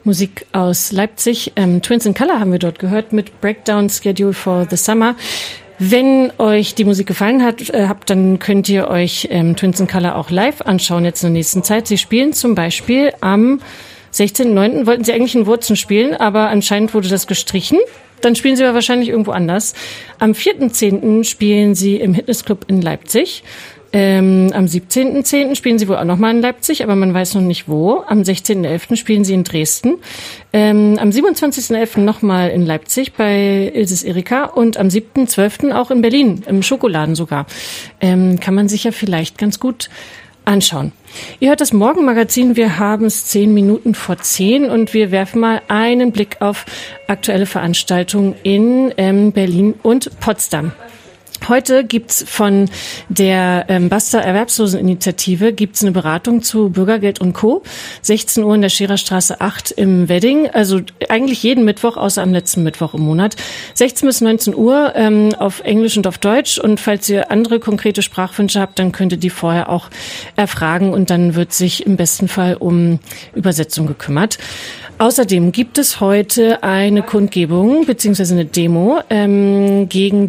Musik aus Leipzig. Twins in Color haben wir dort gehört mit Breakdown Schedule for the Summer. Wenn euch die Musik gefallen hat, dann könnt ihr euch Twins in Color auch live anschauen jetzt in der nächsten Zeit. Sie spielen zum Beispiel am 16.09. wollten sie eigentlich in Wurzen spielen, aber anscheinend wurde das gestrichen. Dann spielen sie aber wahrscheinlich irgendwo anders. Am 4.10. spielen sie im Fitnessclub in Leipzig. Am 17.10. spielen sie wohl auch nochmal in Leipzig, aber man weiß noch nicht wo. Am 16.11. spielen sie in Dresden. Am 27.11. nochmal in Leipzig bei Ilses Erika und am 7.12. auch in Berlin, im Schokoladen sogar. Kann man sich ja vielleicht ganz gut anschauen. Ihr hört das Morgenmagazin, wir haben es 10 Minuten vor 10 und wir werfen mal einen Blick auf aktuelle Veranstaltungen in Berlin und Potsdam. Heute gibt's von der Basta Erwerbsloseninitiative gibt's eine Beratung zu Bürgergeld und Co. 16 Uhr in der Schererstraße 8 im Wedding. Also eigentlich jeden Mittwoch, außer am letzten Mittwoch im Monat. 16 bis 19 Uhr auf Englisch und auf Deutsch. Und falls ihr andere konkrete Sprachwünsche habt, dann könnt ihr die vorher auch erfragen. Und dann wird sich im besten Fall um Übersetzung gekümmert. Außerdem gibt es heute eine Kundgebung bzw. eine Demo gegen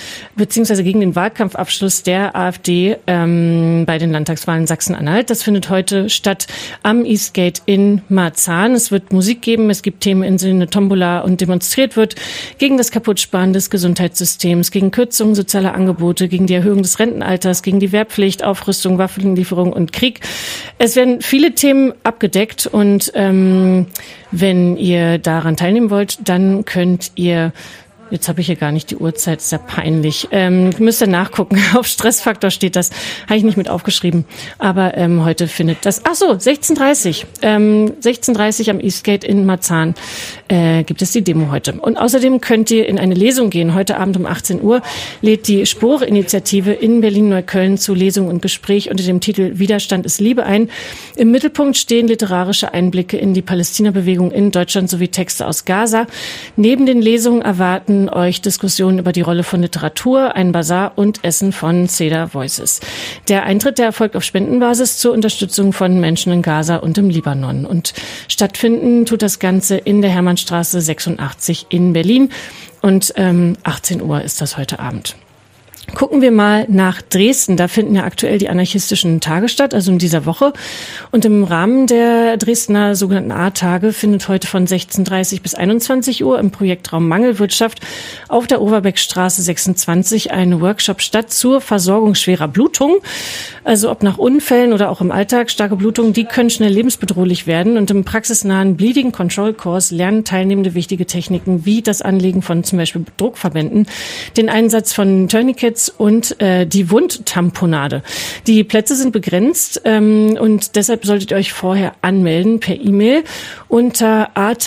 den Wahlkampfabschluss der AfD bei den Landtagswahlen Sachsen-Anhalt. Das findet heute statt am Eastgate in Marzahn. Es wird Musik geben, es gibt Themeninseln, eine Tombola und demonstriert wird gegen das Kaputtsparen des Gesundheitssystems, gegen Kürzungen sozialer Angebote, gegen die Erhöhung des Rentenalters, gegen die Wehrpflicht, Aufrüstung, Waffenlieferung und Krieg. Es werden viele Themen abgedeckt und wenn ihr daran teilnehmen wollt, dann könnt ihr, jetzt habe ich hier gar nicht die Uhrzeit, ist ja peinlich, müsst ihr nachgucken, auf Stressfaktor steht das, habe ich nicht mit aufgeschrieben, aber heute findet das, 16.30 16.30 am Eastgate in Marzahn gibt es die Demo heute. Und außerdem könnt ihr in eine Lesung gehen. Heute Abend um 18 Uhr lädt die Spore-Initiative in Berlin-Neukölln zu Lesung und Gespräch unter dem Titel Widerstand ist Liebe ein. Im Mittelpunkt stehen literarische Einblicke in die Palästina-Bewegung in Deutschland sowie Texte aus Gaza. Neben den Lesungen erwarten euch Diskussionen über die Rolle von Literatur, ein Basar und Essen von Cedar Voices. Der Eintritt, der erfolgt auf Spendenbasis zur Unterstützung von Menschen in Gaza und im Libanon. Und stattfinden tut das Ganze in der Hermannstraße 86 in Berlin. Und 18 Uhr ist das heute Abend. Gucken wir mal nach Dresden. Da finden ja aktuell die anarchistischen Tage statt, also in dieser Woche. Und im Rahmen der Dresdner sogenannten A-Tage findet heute von 16.30 bis 21 Uhr im Projektraum Mangelwirtschaft auf der Overbeckstraße 26 ein Workshop statt zur Versorgung schwerer Blutung. Also ob nach Unfällen oder auch im Alltag, starke Blutungen, die können schnell lebensbedrohlich werden. Und im praxisnahen Bleeding Control Kurs lernen Teilnehmende wichtige Techniken wie das Anlegen von zum Beispiel Druckverbänden, den Einsatz von Tourniquets und die Wundtamponade. Die Plätze sind begrenzt und deshalb solltet ihr euch vorher anmelden per E-Mail unter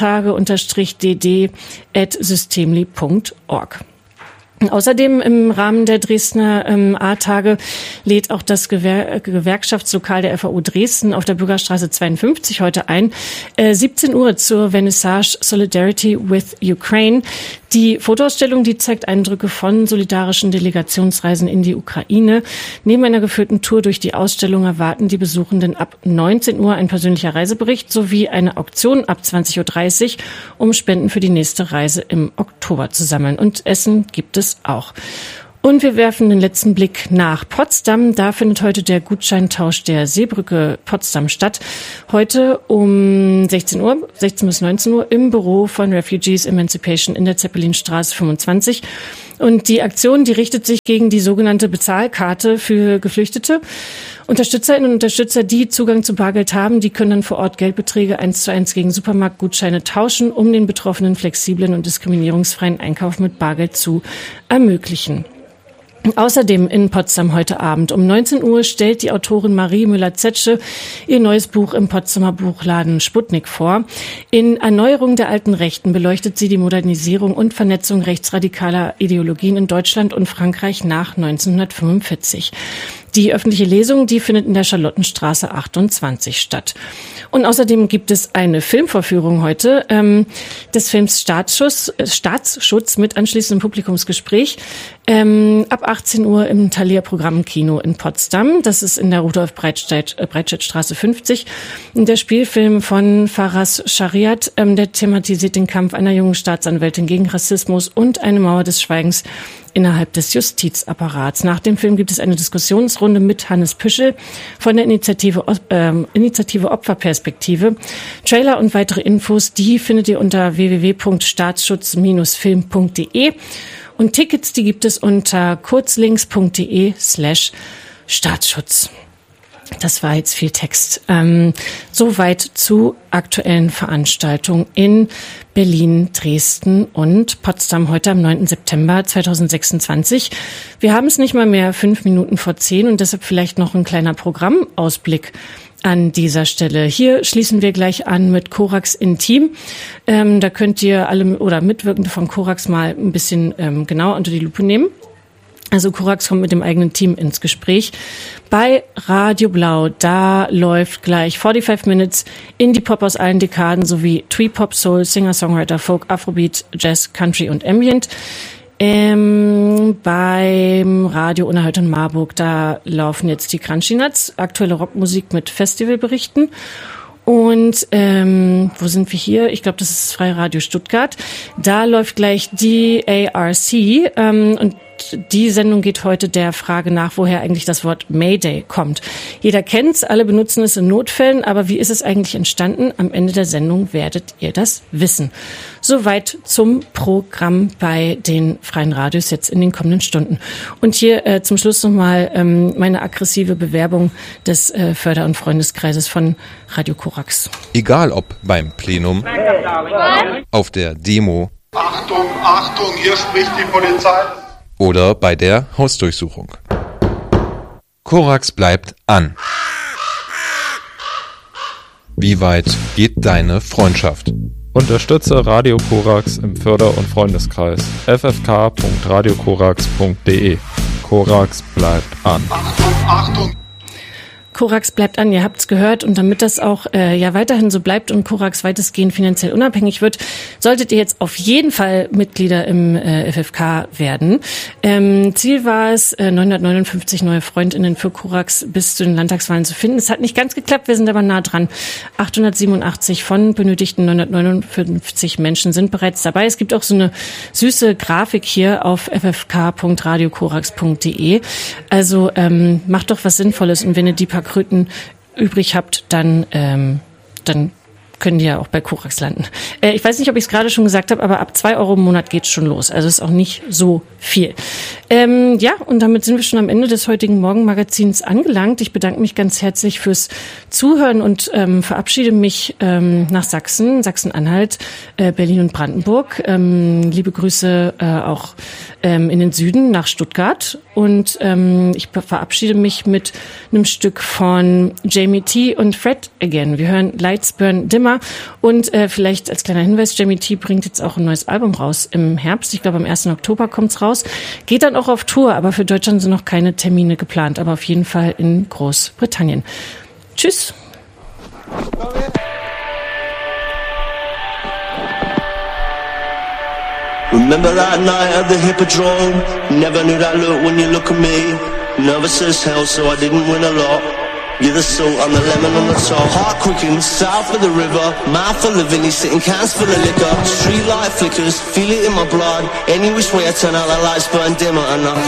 atage-dd@systemli.org. Außerdem im Rahmen der Dresdner A-Tage lädt auch das Gewerkschaftslokal der FAU Dresden auf der Bürgerstraße 52 heute ein. 17 Uhr zur Vernissage Solidarity with Ukraine. Die Fotoausstellung, die zeigt Eindrücke von solidarischen Delegationsreisen in die Ukraine. Neben einer geführten Tour durch die Ausstellung erwarten die Besuchenden ab 19 Uhr ein persönlicher Reisebericht sowie eine Auktion ab 20.30 Uhr, um Spenden für die nächste Reise im Oktober zu sammeln. Und Essen gibt es auch. Und wir werfen den letzten Blick nach Potsdam. Da findet heute der Gutscheintausch der Seebrücke Potsdam statt. Heute um 16 bis 19 Uhr im Büro von Refugees Emancipation in der Zeppelinstraße 25. Und die Aktion, die richtet sich gegen die sogenannte Bezahlkarte für Geflüchtete. Unterstützerinnen und Unterstützer, die Zugang zu Bargeld haben, die können dann vor Ort Geldbeträge 1:1 gegen Supermarktgutscheine tauschen, um den Betroffenen flexiblen und diskriminierungsfreien Einkauf mit Bargeld zu ermöglichen. Außerdem in Potsdam heute Abend um 19 Uhr stellt die Autorin Marie Müller-Zetsche ihr neues Buch im Potsdamer Buchladen Sputnik vor. In Erneuerung der alten Rechten beleuchtet sie die Modernisierung und Vernetzung rechtsradikaler Ideologien in Deutschland und Frankreich nach 1945. Die öffentliche Lesung, die findet in der Charlottenstraße 28 statt. Und außerdem gibt es eine Filmvorführung heute des Films Staatsschutz mit anschließendem Publikumsgespräch. Ab 18 Uhr im Thalia Programmkino in Potsdam. Das ist in der Rudolf-Breitscheid-Straße 50. Der Spielfilm von Faraz Shariat, der thematisiert den Kampf einer jungen Staatsanwältin gegen Rassismus und eine Mauer des Schweigens innerhalb des Justizapparats. Nach dem Film gibt es eine Diskussionsrunde mit Hannes Püschel von der Initiative Opferperspektive. Trailer und weitere Infos, die findet ihr unter www.staatsschutz-film.de. Und Tickets, die gibt es unter kurzlinks.de/Staatsschutz. Das war jetzt viel Text. Soweit zu aktuellen Veranstaltungen in Berlin, Dresden und Potsdam heute am 9. September 2026. Wir haben es nicht mal mehr 5 Minuten vor 10 und deshalb vielleicht noch ein kleiner Programmausblick an dieser Stelle. Hier schließen wir gleich an mit Korax Intim. Da könnt ihr alle oder Mitwirkende von Korax mal ein bisschen genauer unter die Lupe nehmen. Also Korax kommt mit dem eigenen Team ins Gespräch. Bei Radio Blau, da läuft gleich 45 Minutes Indie-Pop aus allen Dekaden sowie Twee-Pop, Soul, Singer-Songwriter, Folk, Afrobeat, Jazz, Country und Ambient. Beim Radio Unerhört in Marburg, da laufen jetzt die Crunchy Nuts, aktuelle Rockmusik mit Festivalberichten. Und wo sind wir hier? Ich glaube, das ist das Freie Radio Stuttgart. Da läuft gleich die ARC und die Sendung geht heute der Frage nach, woher eigentlich das Wort Mayday kommt. Jeder kennt's, alle benutzen es in Notfällen, aber wie ist es eigentlich entstanden? Am Ende der Sendung werdet ihr das wissen. Soweit zum Programm bei den Freien Radios jetzt in den kommenden Stunden. Und hier zum Schluss nochmal meine aggressive Bewerbung des Förder- und Freundeskreises von Radio Korax. Egal ob beim Plenum, auf der Demo, Achtung, Achtung, hier spricht die Polizei. Oder bei der Hausdurchsuchung. Korax bleibt an. Wie weit geht deine Freundschaft? Unterstütze Radio Korax im Förder- und Freundeskreis. ffk.radiokorax.de. Korax bleibt an. Achtung, Achtung. Korax bleibt an, ihr habt's gehört, und damit das auch weiterhin so bleibt und Korax weitestgehend finanziell unabhängig wird, solltet ihr jetzt auf jeden Fall Mitglieder im FFK werden. Ziel war es, 959 neue FreundInnen für Korax bis zu den Landtagswahlen zu finden. Es hat nicht ganz geklappt, wir sind aber nah dran. 887 von benötigten 959 Menschen sind bereits dabei. Es gibt auch so eine süße Grafik hier auf ffk.radiokorax.de. Also macht doch was Sinnvolles, und wenn ihr die paar Kröten übrig habt, dann können die ja auch bei Korax landen. Ich weiß nicht, ob ich es gerade schon gesagt habe, aber ab 2 Euro im Monat geht's schon los. Also ist auch nicht so viel. Und damit sind wir schon am Ende des heutigen Morgenmagazins angelangt. Ich bedanke mich ganz herzlich fürs Zuhören und verabschiede mich nach Sachsen-Anhalt, Berlin und Brandenburg. Liebe Grüße auch in den Süden nach Stuttgart. Und ich verabschiede mich mit einem Stück von Jamie T. und Fred Again. Wir hören Lights Burn Dimmer. Und vielleicht als kleiner Hinweis, Jamie T. bringt jetzt auch ein neues Album raus im Herbst. Ich glaube, am 1. Oktober kommt's raus. Geht dann auch auf Tour, aber für Deutschland sind noch keine Termine geplant. Aber auf jeden Fall in Großbritannien. Tschüss. Remember that night at the Hippodrome? Never knew that look when you look at me. Nervous as hell, so I didn't win a lot. You're the salt, I'm the lemon on the top. Heart quickens, south of the river. Mouth full of Vinny, sitting cans full of liquor. Street light flickers, feel it in my blood. Any which way I turn out, the lights burn dimmer, and I